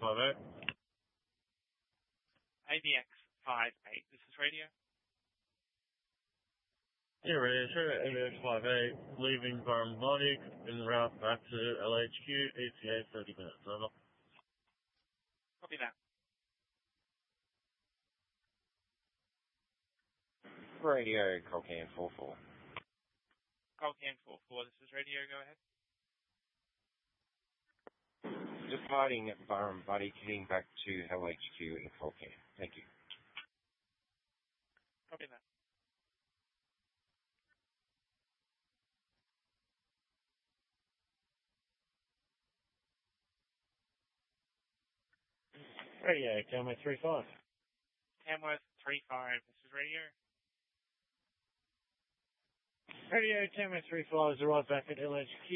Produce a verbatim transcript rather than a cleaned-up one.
five eight. A D X five eight, this is radio. Yeah, radio show, A D X five eight, leaving Byron Body, en route back to L H Q, E T A thirty minutes, over. Copy that. Radio, Colcan four four. Colcan four four, this is radio, go ahead. Departing at Byron Buddy, heading back to L H Q in Colcan. Thank you. Copy that. Radio, Tamworth three five. Tamworth three five, this is radio. Radio, Tamworth three five is arrived back at L H Q.